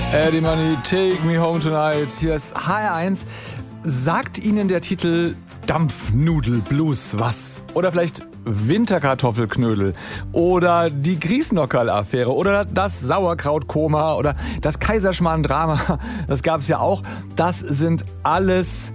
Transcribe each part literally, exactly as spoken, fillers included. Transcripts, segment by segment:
Eddie Money, Take Me Home Tonight. Hier ist H R eins. Sagt Ihnen der Titel Dampfnudel-Blues was? Oder vielleicht Winterkartoffelknödel? Oder die Griesnockerl-Affäre? Oder das Sauerkrautkoma? Oder das Kaiserschmarrn-Drama? Das gab es ja auch. Das sind alles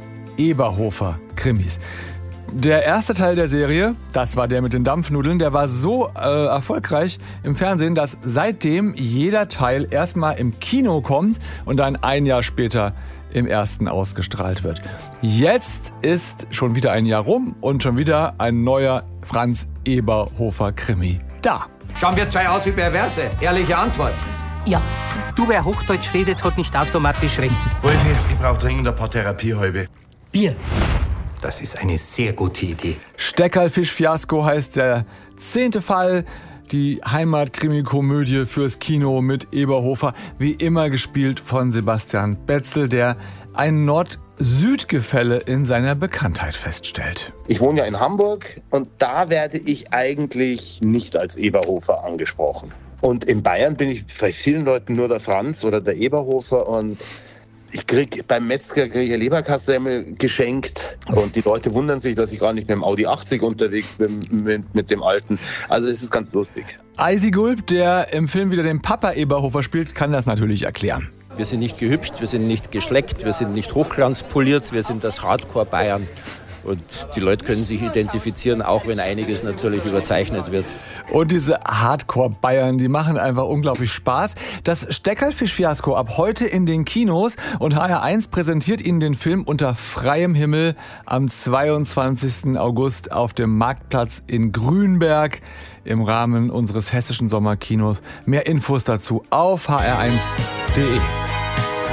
Eberhofer-Krimis. Der erste Teil der Serie, das war der mit den Dampfnudeln, der war so äh, erfolgreich im Fernsehen, dass seitdem jeder Teil erstmal im Kino kommt und dann ein Jahr später im ersten ausgestrahlt wird. Jetzt ist schon wieder ein Jahr rum und schon wieder ein neuer Franz Eberhofer-Krimi da. Schauen wir zwei aus wie Perverse? Ehrliche Antwort. Ja. Du, wer Hochdeutsch redet, hat nicht automatisch recht. Wolfi, ich brauche dringend ein paar Therapiehalbe. Bier. Das ist eine sehr gute Idee. Steckerlfisch-Fiasko heißt der zehnte Fall. Die Heimat-Krimi-Komödie fürs Kino mit Eberhofer. Wie immer gespielt von Sebastian Betzel, der ein Nord-Süd-Gefälle in seiner Bekanntheit feststellt. Ich wohne ja in Hamburg und da werde ich eigentlich nicht als Eberhofer angesprochen. Und in Bayern bin ich bei vielen Leuten nur der Franz oder der Eberhofer und ich krieg beim Metzger krieg ich eine Leberkassemmel geschenkt und die Leute wundern sich, dass ich gar nicht mit dem Audi achtzig unterwegs bin, mit, mit dem alten. Also es ist ganz lustig. Eisi Gulb, der im Film wieder den Papa Eberhofer spielt, kann das natürlich erklären. Wir sind nicht gehübscht, wir sind nicht geschleckt, wir sind nicht hochglanzpoliert, wir sind das Hardcore-Bayern. Und die Leute können sich identifizieren, auch wenn einiges natürlich überzeichnet wird. Und diese Hardcore-Bayern, die machen einfach unglaublich Spaß. Das Steckerlfisch-Fiasko ab heute in den Kinos und H R eins präsentiert Ihnen den Film unter freiem Himmel am zweiundzwanzigsten August auf dem Marktplatz in Grünberg im Rahmen unseres hessischen Sommerkinos. Mehr Infos dazu auf h r eins punkt d e.